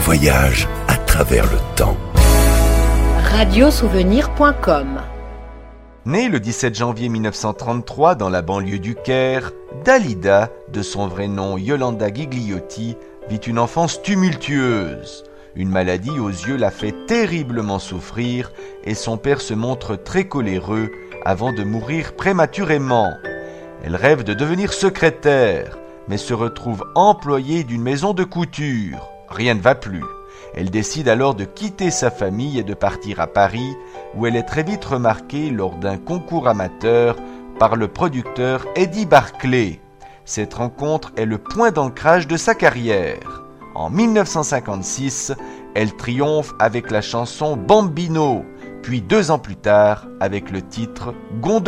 voyage à travers le temps. Radiosouvenir.com. Née le 17 janvier 1933 dans la banlieue du Caire, Dalida, de son vrai nom Yolanda Gigliotti, vit une enfance tumultueuse. Une maladie aux yeux la fait terriblement souffrir et son père se montre très coléreux avant de mourir prématurément. Elle rêve de devenir secrétaire, mais se retrouve employée d'une maison de couture. Rien ne va plus. Elle décide alors de quitter sa famille et de partir à Paris, où elle est très vite remarquée lors d'un concours amateur par le producteur Eddie Barclay. Cette rencontre est le point d'ancrage de sa carrière. En 1956, elle triomphe avec la chanson Bambino, puis 2 ans plus tard avec le titre Gondola.